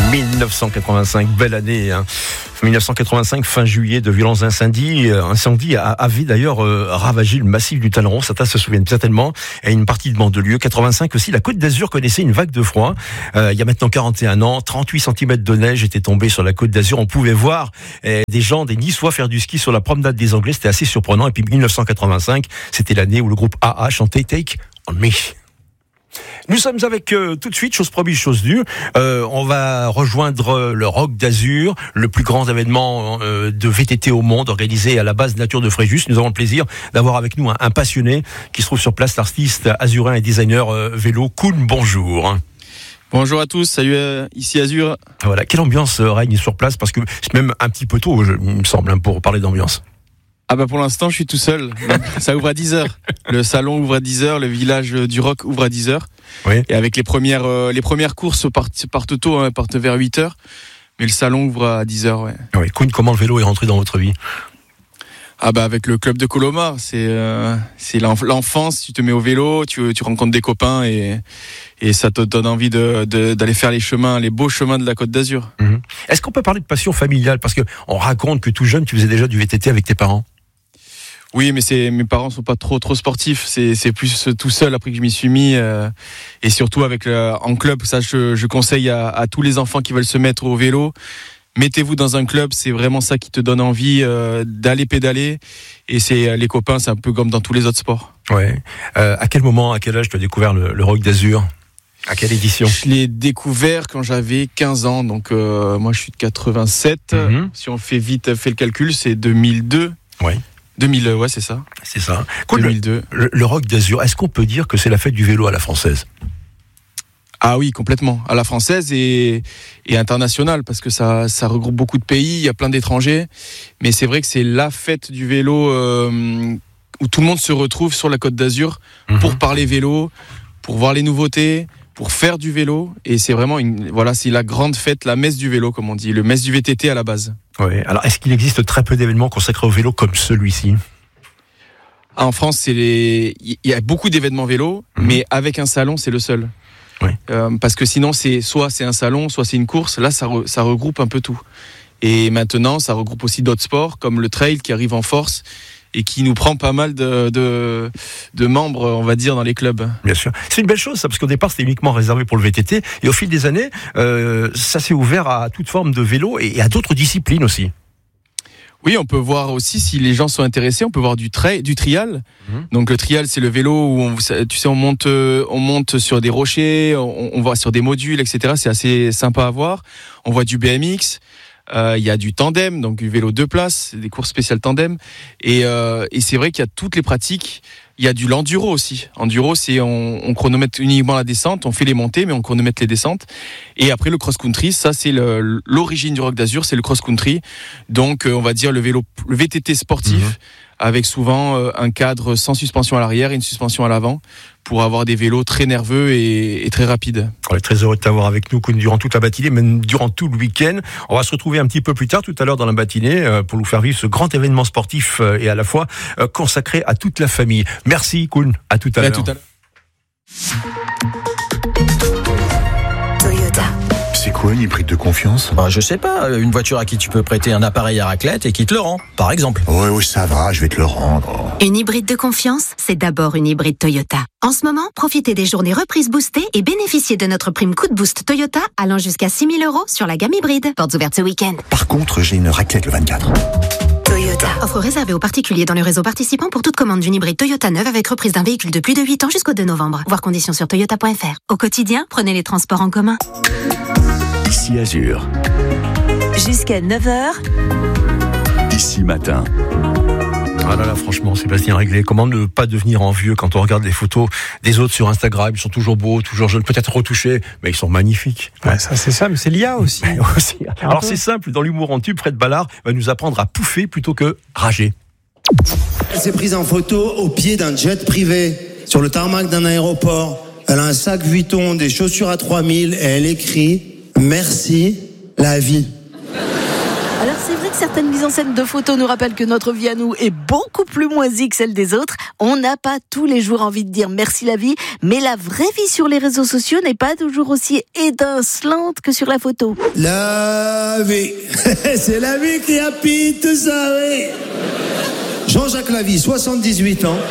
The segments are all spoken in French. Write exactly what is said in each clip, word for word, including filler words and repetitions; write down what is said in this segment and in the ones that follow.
dix-neuf cent quatre-vingt-cinq, belle année, hein. dix-neuf cent quatre-vingt-cinq, fin juillet, de violents incendies. Incendie avait d'ailleurs euh, ravagé le massif du Talleyrand, certains se souviennent certainement, et une partie de Mandelieu. quatre-vingt-cinq aussi, la Côte d'Azur connaissait une vague de froid. Euh, il y a maintenant quarante et un ans, trente-huit centimètres de neige étaient tombés sur la Côte d'Azur. On pouvait voir euh, des gens, des Niçois faire du ski sur la promenade des Anglais, c'était assez surprenant. Et puis dix-neuf cent quatre-vingt-cinq, c'était l'année où le groupe A A chantait Take On Me. Nous sommes avec, euh, tout de suite, chose promise, chose due, euh, on va rejoindre le Rock d'Azur, le plus grand événement euh, de V T T au monde, organisé à la base Nature de Fréjus. Nous avons le plaisir d'avoir avec nous un, un passionné qui se trouve sur place, l'artiste azurin et designer euh, vélo. Koun, bonjour. Bonjour à tous, salut, euh, ici Azur. Voilà, quelle ambiance euh, règne sur place, parce que c'est même un petit peu tôt, je, il me semble, hein, pour parler d'ambiance. Ah bah pour l'instant je suis tout seul, ça ouvre à dix heures, le salon ouvre à dix heures, le village du rock ouvre à dix heures, oui. Et avec les premières, euh, les premières courses partent, partent tôt, hein, partent vers huit heures, mais le salon ouvre à dix heures. Ouais. Oui, Koun, comment le vélo est rentré dans votre vie ? Ah bah avec le club de Colomar, c'est, euh, c'est l'enfance, tu te mets au vélo, tu, tu rencontres des copains et, et ça te donne envie de, de, d'aller faire les chemins, les beaux chemins de la Côte d'Azur. Mmh. Est-ce qu'on peut parler de passion familiale ? Parce qu'on raconte que tout jeune tu faisais déjà du V T T avec tes parents. Oui, mais c'est, mes parents sont pas trop trop sportifs. C'est, c'est plus tout seul après que je m'y suis mis, euh, et surtout avec le, en club. Ça, je, je conseille à, à tous les enfants qui veulent se mettre au vélo. Mettez-vous dans un club, c'est vraiment ça qui te donne envie euh, d'aller pédaler. Et c'est les copains, c'est un peu comme dans tous les autres sports. Ouais. Euh, à quel moment, à quel âge tu as découvert le, le Rock d'Azur ? À quelle édition ? Je l'ai découvert quand j'avais quinze ans. Donc euh, moi, je suis de quatre-vingt-sept. Mm-hmm. Si on fait vite, fait le calcul, c'est deux mille deux. Ouais. deux mille, ouais, c'est ça. C'est ça. Cool, deux mille deux. Le, le Rock d'Azur, est-ce qu'on peut dire que c'est la fête du vélo à la française ? Ah oui, complètement. À la française et, et internationale, parce que ça, ça regroupe beaucoup de pays, il y a plein d'étrangers. Mais c'est vrai que c'est la fête du vélo euh, où tout le monde se retrouve sur la Côte d'Azur mmh. pour parler vélo, pour voir les nouveautés, pour faire du vélo. Et c'est vraiment une, voilà, c'est la grande fête, la messe du vélo, comme on dit, le messe du V T T à la base. Oui. Alors, est-ce qu'il existe très peu d'événements consacrés au vélo comme celui-ci ? En France, c'est les, il y a beaucoup d'événements vélo, mmh. mais avec un salon, c'est le seul. Oui. Euh, parce que sinon c'est soit c'est un salon, soit c'est une course. Là ça, re, ça regroupe un peu tout. Et maintenant ça regroupe aussi d'autres sports comme le trail qui arrive en force et qui nous prend pas mal de, de, de membres, on va dire, dans les clubs. Bien sûr. C'est une belle chose ça, parce qu'au départ c'était uniquement réservé pour le V T T et au fil des années euh, ça s'est ouvert à toute forme de vélo et à d'autres disciplines aussi. Oui, on peut voir aussi, si les gens sont intéressés, on peut voir du, tra- du trial. Mmh. Donc le trial, c'est le vélo où on, tu sais, on monte, on monte sur des rochers, on, on va sur des modules, et cetera. C'est assez sympa à voir. On voit du B M X. Il euh, y a du tandem, donc du vélo deux places, des courses spéciales tandem. Et, euh, et c'est vrai qu'il y a toutes les pratiques. Il y a du l'enduro aussi. Enduro, c'est on, on chronomètre uniquement la descente, on fait les montées, mais on chronomètre les descentes. Et après le cross-country, ça c'est le, l'origine du Rock d'Azur, c'est le cross-country. Donc euh, on va dire le vélo, le V T T sportif, mmh. avec souvent euh, un cadre sans suspension à l'arrière et une suspension à l'avant, pour avoir des vélos très nerveux et, et très rapides. On est très heureux de t'avoir avec nous durant toute la matinée, même durant tout le week-end. On va se retrouver un petit peu plus tard, tout à l'heure dans la matinée, euh, pour nous faire vivre ce grand événement sportif euh, et à la fois euh, consacré à toute la famille. Merci, Koun. À tout à, à l'heure. Tout à l'heure. Toyota. C'est quoi une hybride de confiance ? Bah, je sais pas, une voiture à qui tu peux prêter un appareil à raclette et qui te le rend, par exemple. Oui, oui, ça va, je vais te le rendre. Une hybride de confiance, c'est d'abord une hybride Toyota. En ce moment, profitez des journées reprises boostées et bénéficiez de notre prime coup de boost Toyota allant jusqu'à six mille euros sur la gamme hybride. Portes ouvertes ce week-end. Par contre, j'ai une raclette le vingt-quatre. Toyota. Offre réservée aux particuliers dans le réseau participant pour toute commande d'une hybride Toyota neuve avec reprise d'un véhicule de plus de huit ans jusqu'au deux novembre. Voir conditions sur toyota point f r. Au quotidien, prenez les transports en commun. Ici Azur. Jusqu'à neuf heures. Ici Matin. Ah là là, franchement, Sébastien Réglé, comment ne pas devenir envieux quand on regarde les photos des autres sur Instagram ? Ils sont toujours beaux, toujours jeunes, peut-être retouchés, mais ils sont magnifiques. Ouais, ça c'est ça, mais c'est l'I A aussi. aussi. Alors c'est simple, dans l'humour en tube, Fred Ballard va nous apprendre à pouffer plutôt que rager. Elle s'est prise en photo au pied d'un jet privé, sur le tarmac d'un aéroport. Elle a un sac Vuitton, des chaussures à trois mille et elle écrit « Merci, la vie ». Alors c'est vrai que certaines mises en scène de photos nous rappellent que notre vie à nous est beaucoup plus moisie que celle des autres. On n'a pas tous les jours envie de dire merci la vie, mais la vraie vie sur les réseaux sociaux n'est pas toujours aussi étincelante que sur la photo. La vie, c'est la vie qui habite tout ça, oui. Jean-Jacques Lavie, soixante-dix-huit ans.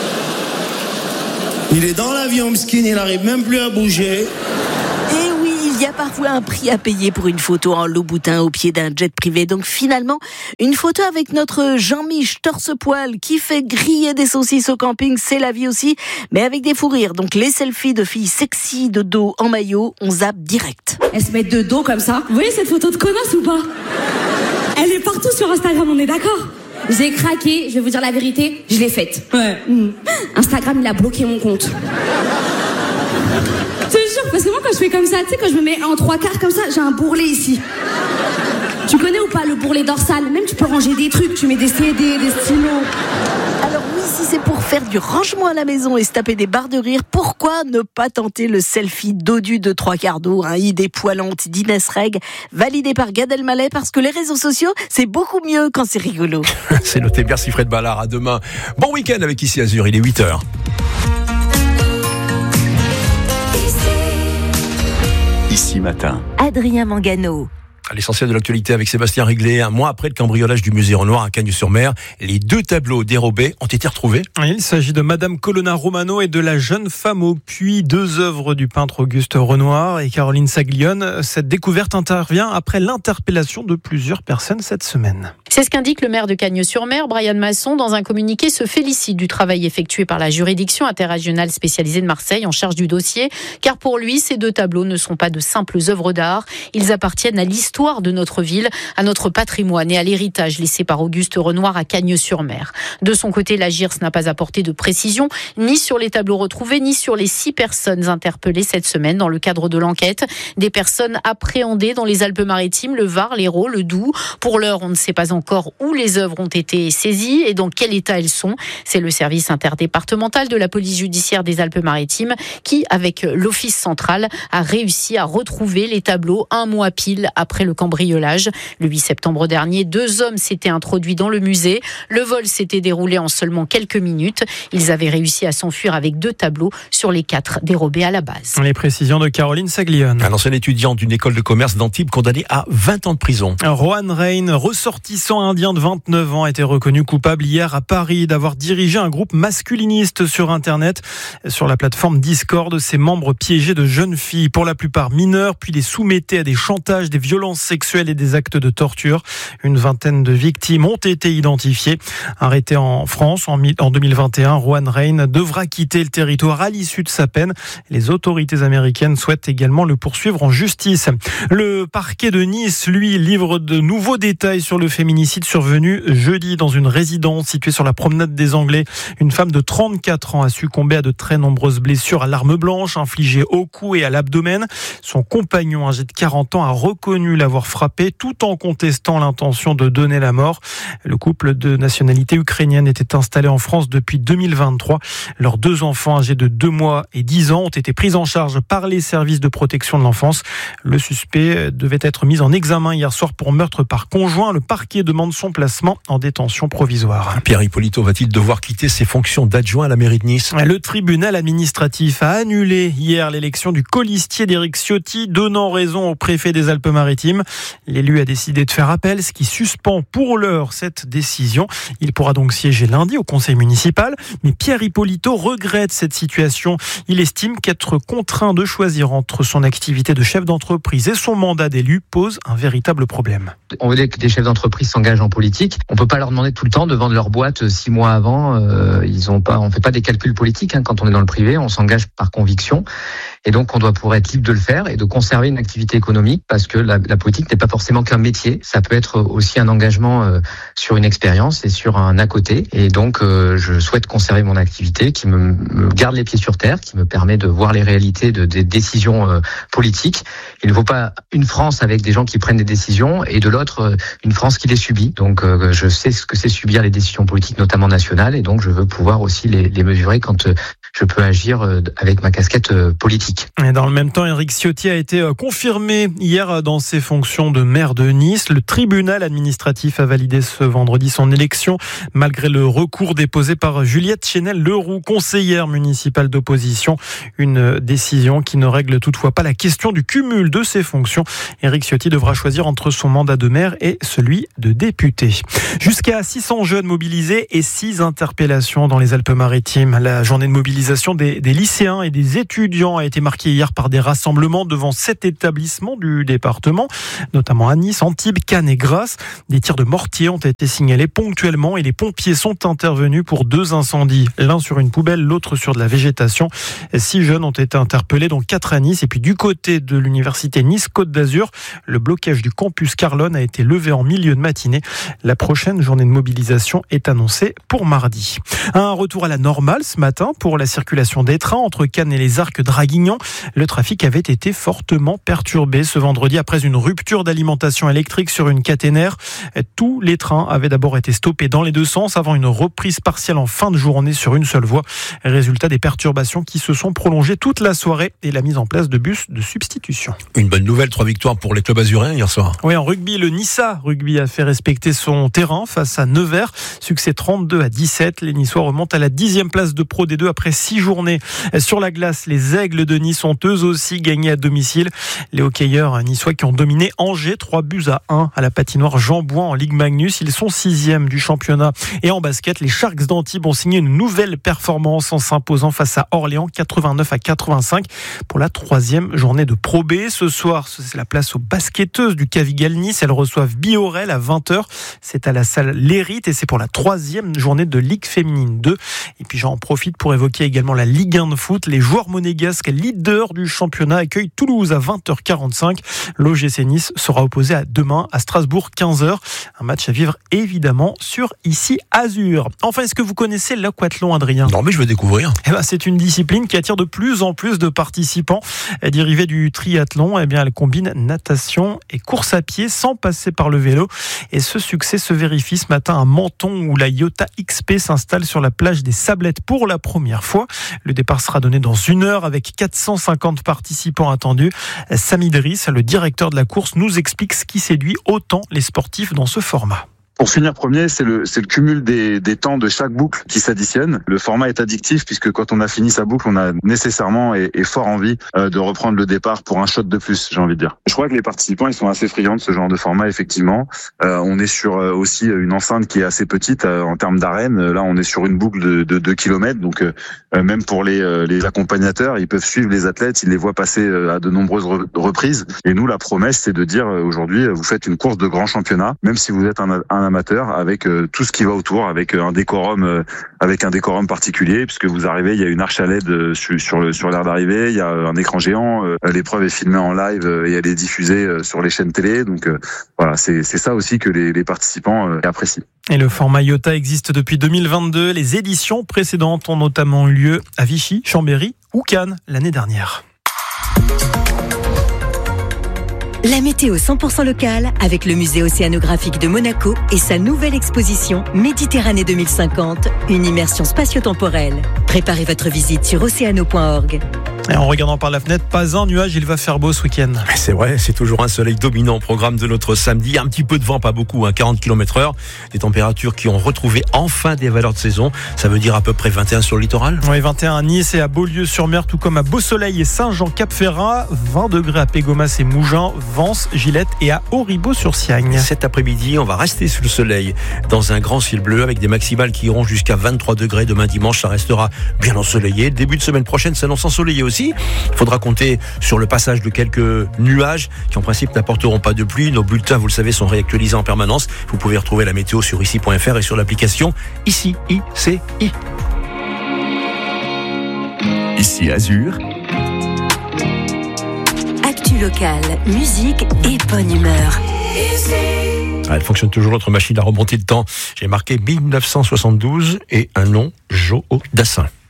Il est dans l'avion, Mskin, il n'arrive même plus à bouger. Et oui, il y a parfois un prix à payer pour une photo en Louboutin au pied d'un jet privé. Donc finalement, une photo avec notre Jean-Mich torse-poil qui fait griller des saucisses au camping, c'est la vie aussi, mais avec des fous rires. Donc les selfies de filles sexy de dos en maillot, on zappe direct. Elles se mettent de dos comme ça. Vous voyez cette photo de connasse ou pas? Elle est partout sur Instagram, on est d'accord? J'ai craqué, je vais vous dire la vérité, je l'ai faite. Ouais. Mmh. Instagram, il a bloqué mon compte. Je te jure, parce que moi, quand je fais comme ça, tu sais, quand je me mets en trois quarts comme ça, j'ai un bourrelet ici. Tu connais ou pas le bourrelet dorsal? Même tu peux ranger des trucs, tu mets des C D, des stylos. Alors oui, si c'est pour faire du rangement à la maison et se taper des barres de rire, pourquoi ne pas tenter le selfie dodu de trois quarts d'eau, hein, idée poilante d'Inès Reg, validée par Gad Elmaleh, parce que les réseaux sociaux, c'est beaucoup mieux quand c'est rigolo. C'est noté, merci Fred Ballard, à demain. Bon week-end avec Ici Azur, il est huit heures. Ici Matin. Adrien Mangano. L'essentiel de l'actualité avec Sébastien Riglet. Un mois après le cambriolage du musée Renoir à Cagnes-sur-Mer, les deux tableaux dérobés ont été retrouvés. Il s'agit de Madame Colonna Romano et de la jeune femme au puits, deux œuvres du peintre Auguste Renoir et Caroline Saglione. Cette découverte intervient après l'interpellation de plusieurs personnes cette semaine. C'est ce qu'indique le maire de Cagnes-sur-Mer, Brian Masson, dans un communiqué, se félicite du travail effectué par la juridiction interrégionale spécialisée de Marseille en charge du dossier, car pour lui, ces deux tableaux ne sont pas de simples œuvres d'art, ils appartiennent à l'histoire de notre ville, à notre patrimoine et à l'héritage laissé par Auguste Renoir à Cagnes-sur-Mer. De son côté, la G I R S n'a pas apporté de précision, ni sur les tableaux retrouvés, ni sur les six personnes interpellées cette semaine dans le cadre de l'enquête. Des personnes appréhendées dans les Alpes-Maritimes, le Var, l'Hérault, le Doubs. Pour l'heure, on ne sait pas encore où les œuvres ont été saisies et dans quel état elles sont. C'est le service interdépartemental de la police judiciaire des Alpes-Maritimes qui, avec l'Office central, a réussi à retrouver les tableaux un mois pile après le cambriolage. Le huit septembre dernier, deux hommes s'étaient introduits dans le musée. Le vol s'était déroulé en seulement quelques minutes. Ils avaient réussi à s'enfuir avec deux tableaux sur les quatre dérobés à la base. Les précisions de Caroline Saglione. Un ancien étudiant d'une école de commerce d'Antibes condamné à vingt ans de prison. Rohan Rein, ressortissant indien de vingt-neuf ans, a été reconnu coupable hier à Paris d'avoir dirigé un groupe masculiniste sur Internet. Sur la plateforme Discord, ses membres piégeaient de jeunes filles, pour la plupart mineures, puis les soumettaient à des chantages, des violences sexuelles et des actes de torture. Une vingtaine de victimes ont été identifiées. Arrêté en France en deux mille vingt et un, Rohan Rein devra quitter le territoire à l'issue de sa peine. Les autorités américaines souhaitent également le poursuivre en justice. Le parquet de Nice, lui, livre de nouveaux détails sur le féminicide survenu jeudi dans une résidence située sur la promenade des Anglais. Une femme de trente-quatre ans a succombé à de très nombreuses blessures à l'arme blanche infligées au cou et à l'abdomen. Son compagnon, âgé de quarante ans, a reconnu l'avoir frappé tout en contestant l'intention de donner la mort. Le couple de nationalité ukrainienne était installé en France depuis deux mille vingt-trois. Leurs deux enfants âgés de deux mois et dix ans ont été pris en charge par les services de protection de l'enfance. Le suspect devait être mis en examen hier soir pour meurtre par conjoint. Le parquet demande son placement en détention provisoire. Pierre Hippolito va-t-il devoir quitter ses fonctions d'adjoint à la mairie de Nice ? Le tribunal administratif a annulé hier l'élection du colistier d'Éric Ciotti, donnant raison au préfet des Alpes-Maritimes. L'élu a décidé de faire appel, ce qui suspend pour l'heure cette décision. Il pourra donc siéger lundi au conseil municipal. Mais Pierre Hippolito regrette cette situation. Il estime qu'être contraint de choisir entre son activité de chef d'entreprise et son mandat d'élu pose un véritable problème. On veut que des chefs d'entreprise s'engagent en politique. On peut pas leur demander tout le temps de vendre leur boîte six mois avant. Euh, ils ont pas, on fait pas des calculs politiques hein. Quand on est dans le privé, on s'engage par conviction. Et donc, on doit pouvoir être libre de le faire et de conserver une activité économique parce que la, la politique n'est pas forcément qu'un métier. Ça peut être aussi un engagement euh, sur une expérience et sur un à côté. Et donc, euh, je souhaite conserver mon activité qui me, me garde les pieds sur terre, qui me permet de voir les réalités de, des décisions euh, politiques. Il ne faut pas une France avec des gens qui prennent des décisions et de l'autre, euh, une France qui les subit. Donc, euh, je sais ce que c'est subir les décisions politiques, notamment nationales. Et donc, je veux pouvoir aussi les, les mesurer quand euh, je peux agir avec ma casquette politique. Et dans le même temps, Éric Ciotti a été confirmé hier dans ses fonctions de maire de Nice. Le tribunal administratif a validé ce vendredi son élection, malgré le recours déposé par Juliette Chénel-Leroux, conseillère municipale d'opposition. Une décision qui ne règle toutefois pas la question du cumul de ses fonctions. Éric Ciotti devra choisir entre son mandat de maire et celui de député. Jusqu'à six cents jeunes mobilisés et six interpellations dans les Alpes-Maritimes. La journée de mobilisation des, des lycéens et des étudiants a été marquée hier par des rassemblements devant sept établissements du département, notamment à Nice, Antibes, Cannes et Grasse. Des tirs de mortier ont été signalés ponctuellement et les pompiers sont intervenus pour deux incendies. L'un sur une poubelle, l'autre sur de la végétation. Six jeunes ont été interpellés, dont quatre à Nice. Et puis du côté de l'université Nice-Côte d'Azur, le blocage du campus Carlone a été levé en milieu de matinée. La prochaine journée de mobilisation est annoncée pour mardi. Un retour à la normale ce matin pour la circulation des trains entre Cannes et les Arcs Draguignan. Le trafic avait été fortement perturbé ce vendredi après une rupture d'alimentation électrique sur une caténaire. Tous les trains avaient d'abord été stoppés dans les deux sens avant une reprise partielle en fin de journée sur une seule voie. Résultat des perturbations qui se sont prolongées toute la soirée et la mise en place de bus de substitution. Une bonne nouvelle, trois victoires pour les clubs azuriens hier soir. Oui, en rugby, le Nissa Rugby a fait respecter son terrain face à Nevers. Succès trente-deux à dix-sept. Les Niçois remontent à la dixième place de Pro D deux après six journées. Sur la glace, les Aigles de Nice ont eux aussi gagné à domicile. Les hockeyeurs niçois qui ont dominé Angers, trois buts à un à la patinoire Jean Bouin en Ligue Magnus. Ils sont sixième du championnat. Et en basket, les Sharks d'Antibes ont signé une nouvelle performance en s'imposant face à Orléans quatre-vingt-neuf à quatre-vingt-cinq pour la troisième journée de Pro B. Ce soir, c'est la place aux basketteuses du Cavigal Nice. Elles reçoivent Biorel à vingt heures. C'est à la salle L'Hérite et c'est pour la troisième journée de Ligue féminine deux. Et puis j'en profite pour évoquer également la Ligue un de foot. Les joueurs monégasques, leaders du championnat, accueillent Toulouse à vingt heures quarante-cinq. L'O G C Nice sera opposé à demain à Strasbourg quinze heures. Un match à vivre évidemment sur Ici Azur. Enfin, est-ce que vous connaissez l'aquathlon, Adrien ? Non, mais je veux découvrir. Eh ben, c'est une discipline qui attire de plus en plus de participants. Dérivée du triathlon, eh bien, elle combine natation et course à pied sans passer par le vélo. Et ce succès se vérifie ce matin à Menton où la Iota X P s'installe sur la plage des Sablettes pour la première fois. Le départ sera donné dans une heure avec quatre cent cinquante participants attendus. Sami Driss, le directeur de la course, nous explique ce qui séduit autant les sportifs dans ce format. Pour finir premier, c'est le, c'est le cumul des, des temps de chaque boucle qui s'additionne. Le format est addictif puisque quand on a fini sa boucle, on a nécessairement et, et fort envie euh, de reprendre le départ pour un shot de plus, j'ai envie de dire. Je crois que les participants, ils sont assez friands de ce genre de format, effectivement. Euh, on est sur euh, aussi une enceinte qui est assez petite euh, en termes d'arène. Là, on est sur une boucle de, de deux kilomètres. Donc, euh, même pour les, euh, les accompagnateurs, ils peuvent suivre les athlètes, ils les voient passer euh, à de nombreuses re- reprises. Et nous, la promesse, c'est de dire euh, aujourd'hui, vous faites une course de grand championnat, même si vous êtes un, un amateur, avec euh, tout ce qui va autour, avec euh, un décorum, euh, avec un décorum particulier, puisque vous arrivez, il y a une arche à L E D euh, sur, sur, le, sur l'aire d'arrivée, il y a un écran géant, euh, l'épreuve est filmée en live euh, et elle est diffusée euh, sur les chaînes télé. Donc euh, voilà, c'est, c'est ça aussi que les, les participants euh, apprécient. Et le format Iota existe depuis deux mille vingt-deux. Les éditions précédentes ont notamment eu lieu à Vichy, Chambéry ou Cannes l'année dernière. La météo cent pour cent locale avec le musée océanographique de Monaco et sa nouvelle exposition Méditerranée deux mille cinquante, une immersion spatio-temporelle. Préparez votre visite sur océano point org. Et en regardant par la fenêtre, pas un nuage, il va faire beau ce week-end. C'est vrai, c'est toujours un soleil dominant au programme de notre samedi. Un petit peu de vent, pas beaucoup, hein, quarante kilomètres heure. Des températures qui ont retrouvé enfin des valeurs de saison. Ça veut dire à peu près vingt et un sur le littoral. Oui, vingt et un à Nice et à Beaulieu-sur-Mer, tout comme à Beausoleil et Saint-Jean-Cap-Ferrat. vingt degrés à Pégomas et Mougins, Vence, Gillette et à Auribeau-sur-Siagne. Cet après-midi, on va rester sous le soleil dans un grand ciel bleu avec des maximales qui iront jusqu'à vingt-trois degrés. Demain dimanche, ça restera bien ensoleillé. Début de semaine prochaine, s'annonce ensoleillé aussi. Il faudra compter sur le passage de quelques nuages qui en principe n'apporteront pas de pluie. Nos bulletins, vous le savez, sont réactualisés en permanence. Vous pouvez retrouver la météo sur ici point f r et sur l'application Ici, I C I. Ici Azur. Actu locale, musique et bonne humeur. Elle fonctionne toujours, notre machine à remonter le temps. J'ai marqué mille neuf cent soixante-douze et un nom, Joe Dassin.